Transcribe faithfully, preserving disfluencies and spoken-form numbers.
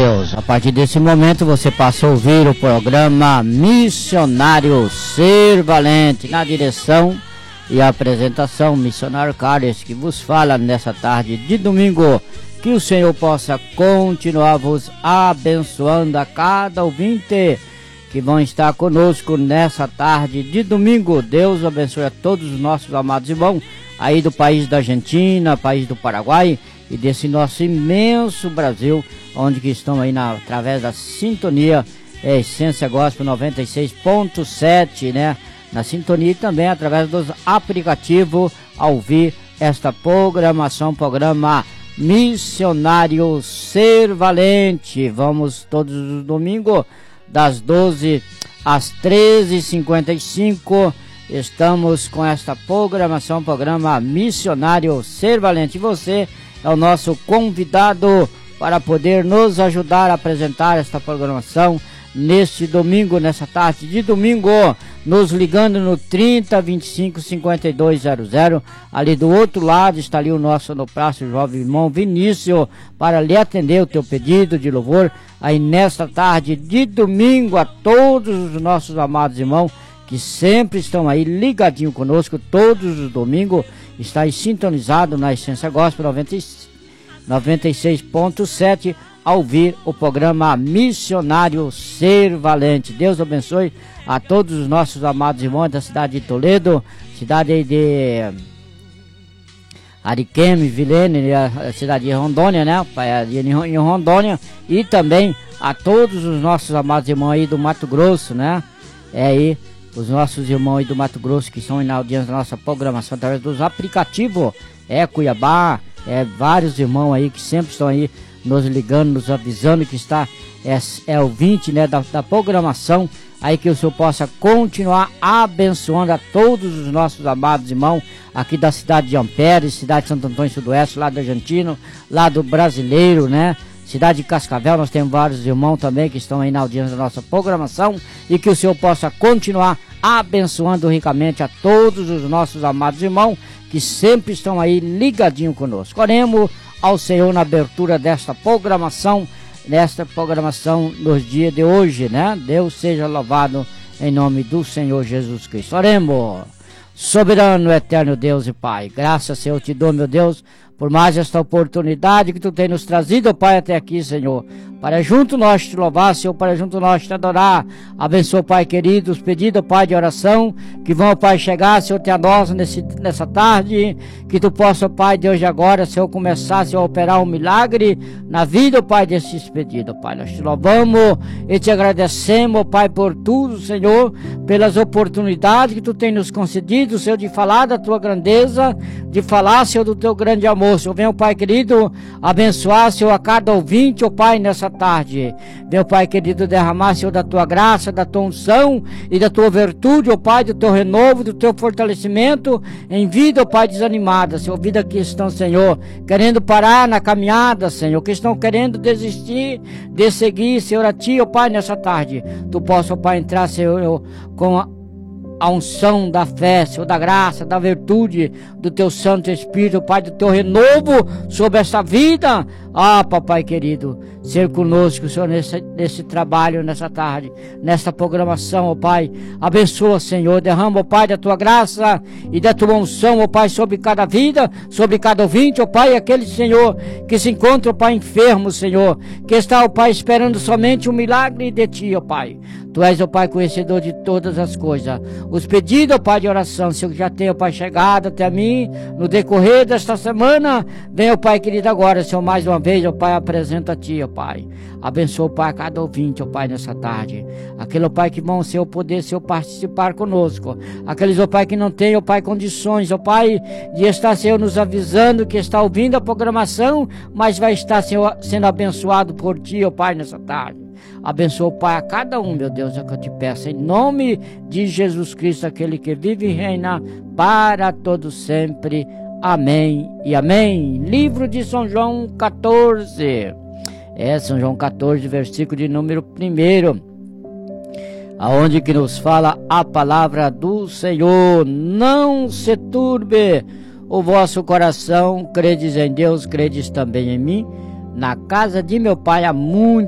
Deus. A partir desse momento você passa a ouvir o programa Missionário Ser Valente, na direção e apresentação Missionário Carlos, que vos fala nessa tarde de domingo. Que o Senhor possa continuar vos abençoando a cada ouvinte que vão estar conosco nessa tarde de domingo. Deus abençoe a todos os nossos amados irmãos aí do país da Argentina, país do Paraguai e desse nosso imenso Brasil, onde que estão aí na, através da sintonia é, Essência Gospel noventa e seis ponto sete, né? Na sintonia e também através dos aplicativos ao ouvir esta programação, programa Missionário Ser Valente. Vamos todos os domingos das doze às treze e cinquenta e cinco. Estamos com esta programação, programa Missionário Ser Valente. E você é o nosso convidado para poder nos ajudar a apresentar esta programação neste domingo, nessa tarde de domingo, nos ligando no trinta, vinte e cinco, cinquenta e dois zero zero. Ali do outro lado está ali o nosso no prazo jovem irmão Vinícius para lhe atender o teu pedido de louvor aí nesta tarde de domingo. A todos os nossos amados irmãos que sempre estão aí ligadinho conosco todos os domingos, está aí sintonizado na Essência Gospel noventa e seis ponto sete, ao ouvir o programa Missionário Ser Valente. Deus abençoe a todos os nossos amados irmãos da cidade de Toledo, cidade aí de Ariquemes, Vilene, a cidade de Rondônia, né? Em Rondônia, e também a todos os nossos amados irmãos aí do Mato Grosso, né? É aí os nossos irmãos aí do Mato Grosso que são aí na audiência da nossa programação através dos aplicativos, é Cuiabá, é vários irmãos aí que sempre estão aí nos ligando, nos avisando que está é, é ouvinte, né, da, da programação, aí que o Senhor possa continuar abençoando a todos os nossos amados irmãos aqui da cidade de Ampere, cidade de Santo Antônio Sudoeste, lá do argentino, lá do brasileiro, né? Cidade de Cascavel, nós temos vários irmãos também que estão aí na audiência da nossa programação, e que o Senhor possa continuar abençoando ricamente a todos os nossos amados irmãos que sempre estão aí ligadinho conosco. Oremos ao Senhor na abertura desta programação, nesta programação nos dias de hoje, né? Deus seja louvado em nome do Senhor Jesus Cristo. Oremos. Soberano, eterno Deus e Pai, graças, Senhor, eu te dou, meu Deus, por mais esta oportunidade que tu tem nos trazido, Pai, até aqui, Senhor, para junto nós te louvar, Senhor, para junto nós te adorar. Abençoa, Pai querido, os pedidos, Pai, de oração, que vão, Pai, chegar, Senhor, até a nós nesse, nessa tarde, que tu possa, Pai, Deus de agora, Senhor, começar, Senhor, a operar um milagre na vida, Pai, desses pedidos, Pai. Nós te louvamos e te agradecemos, Pai, por tudo, Senhor, pelas oportunidades que tu tem nos concedido, Senhor, de falar da tua grandeza, de falar, Senhor, do teu grande amor. Senhor, venha, Pai querido, abençoar, Senhor, a cada ouvinte, ó Pai, nessa tarde. Venha, Pai querido, derramar, Senhor, da tua graça, da tua unção e da tua virtude, ó Pai, do teu renovo, do teu fortalecimento em vida, ó Pai, desanimada, Senhor, vida que estão, Senhor, querendo parar na caminhada, Senhor, que estão querendo desistir de seguir, Senhor, a Ti, ó Pai, nessa tarde. Tu possa, ó Pai, entrar, Senhor, com a a unção da fé, Senhor, da graça, da virtude do teu Santo Espírito, Pai, do teu renovo sobre essa vida. Ah, papai querido, ser conosco, Senhor, nesse, nesse trabalho, nessa tarde, nessa programação, ó Pai. Abençoa, Senhor, derrama, ó Pai, da tua graça e da tua unção, ó Pai, sobre cada vida, sobre cada ouvinte, ó Pai, aquele, Senhor, que se encontra, ó Pai, enfermo, Senhor, que está, ó Pai, esperando somente um milagre de Ti, ó Pai. Tu és, ó Pai, conhecedor de todas as coisas. Os pedidos, ó Pai, de oração, Senhor, que já tem, ó Pai, chegado até mim no decorrer desta semana, vem, ó Pai querido, agora, Senhor, mais uma vez, ó Pai, apresenta a Ti, ó Pai. Abençoa, ó Pai, cada ouvinte, ó Pai, nessa tarde. Aquele, ó Pai, que vão, Senhor, poder, Senhor, participar conosco. Aqueles, ó Pai, que não têm, ó Pai, condições, ó Pai, de estar, Senhor, nos avisando que está ouvindo a programação, mas vai estar, Senhor, sendo abençoado por Ti, ó Pai, nessa tarde. Abençoa, Pai, a cada um, meu Deus, é o que eu te peço, em nome de Jesus Cristo, aquele que vive e reina para todo sempre. Amém e amém. Livro de São João catorze. É, São João catorze, versículo de número primeiro. Aonde que nos fala a palavra do Senhor. Não se turbe o vosso coração, credes em Deus, credes também em mim. Na casa de meu Pai há muito